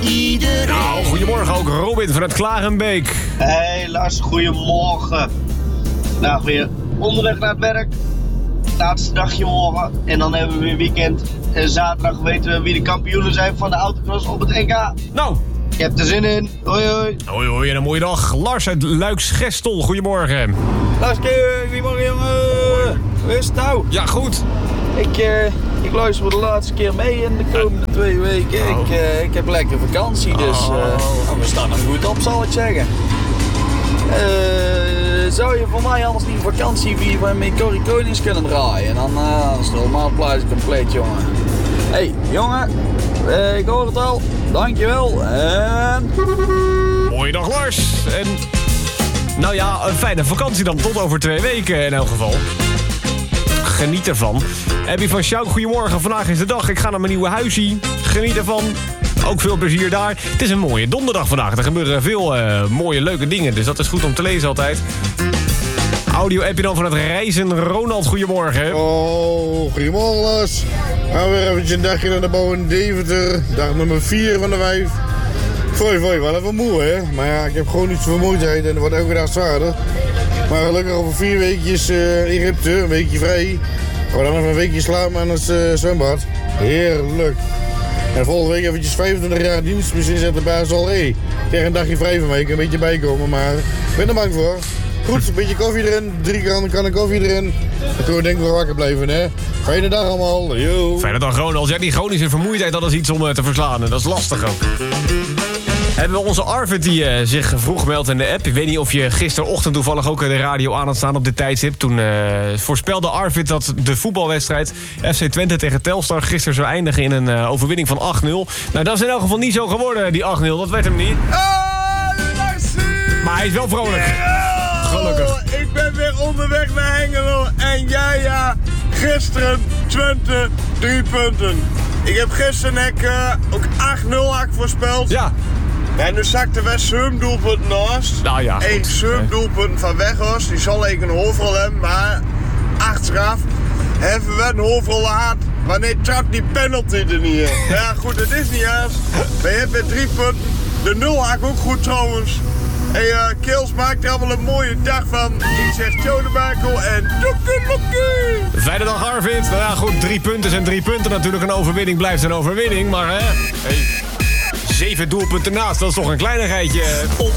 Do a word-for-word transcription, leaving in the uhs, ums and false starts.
iedereen. Nou, goedemorgen ook Robin vanuit Klarenbeek. Hey Lars, goedemorgen. Nou, weer onderweg naar het werk. Laatste dagje morgen. En dan hebben we weer weekend. En zaterdag weten we wie de kampioenen zijn van de autocross op het N K. Nou. Je hebt er zin in. Hoi hoi. Hoi hoi en een mooie dag. Lars uit Luiksgestel, goedemorgen. Lars, goedemorgen jongen. Hoe is het nou? Ja, goed. Ik, uh, ik luister voor de laatste keer mee in de komende twee weken. Oh. Ik, uh, ik heb lekker vakantie, dus uh, nou, we staan er goed op, zal ik zeggen. Uh, zou je voor mij anders die vakantie via met Corrie Konings kunnen draaien? En dan uh, is het helemaal plaatje compleet, jongen. Hé, hey, jongen. Uh, ik hoor het al. Dankjewel. En... Mooie dag, Lars. En... Nou ja, een fijne vakantie dan. Tot over twee weken in elk geval. Geniet ervan. Abby van Sjouk, goedemorgen. Vandaag is de dag. Ik ga naar mijn nieuwe huisje. Geniet ervan. Ook veel plezier daar. Het is een mooie donderdag vandaag. Er gebeuren veel uh, mooie, leuke dingen. Dus dat is goed om te lezen altijd. Audio-appje dan van het reizen. Ronald, goedemorgen. Oh, goedemorgen Lars. Nou, weer eventjes een dagje naar de bouw in Deventer. Dag nummer vier van de vijf. Foei, foei, wel even moe, hè. Maar ja, ik heb gewoon iets vermoeidheid en het wordt elke dag zwaarder. Maar gelukkig over vier weekjes uh, Egypte, een weekje vrij. Maar dan even een weekje slapen aan het uh, zwembad. Heerlijk. En volgende week eventjes vijfentwintig jaar dienst. Misschien zet de baas al, hé, hey, tegen een dagje vrij van mij, een beetje bijkomen. Maar ik ben er bang voor. Goed, een beetje koffie erin, drie kan, kan een koffie erin. Dan kunnen we denk ik wel wakker blijven, hè. Fijne dag allemaal, yo. Fijne dag, Ronald. Ja, die chronische vermoeidheid, dat is iets om uh, te verslaan. Dat is lastig ook. Hebben we onze Arvid die uh, zich vroeg meldt in de app. Ik weet niet of je gisterochtend toevallig ook de radio aan had staan op dit tijdstip. Toen uh, voorspelde Arvid dat de voetbalwedstrijd F C Twente tegen Telstar gisteren zou eindigen in een uh, overwinning van acht nul. Nou, dat is in elk geval niet zo geworden, die acht nul. Dat werd hem niet. Oh, Larsie! Maar hij is wel vrolijk. Yeah! Gelukkig. Ik ben weer onderweg naar Hengelo. En ja, ja, gisteren Twente, drie punten. Ik heb gisteren ik, uh, ook acht nul voorspeld. Ja. En nu zakte West zeven doelpunten naast. Nou ja, goed. Eén zeven doelpunten van Weghorst. Die zal ik een hoofdrol hebben, maar achteraf hebben we een hoofdrol gehad. Wanneer trapt die penalty er niet in? Ja goed, het is niet eens. We hebben drie punten. De nul haak ook goed trouwens. En uh, Kils maakt er allemaal een mooie dag van. Ik zeg Joe de Bakel en doekeloekie. Fijne dag, Arvid. Nou ja, goed, drie punten zijn drie punten. Natuurlijk, een overwinning blijft een overwinning. Maar hè, hey, zeven doelpunten naast, dat is toch een kleinigheidje.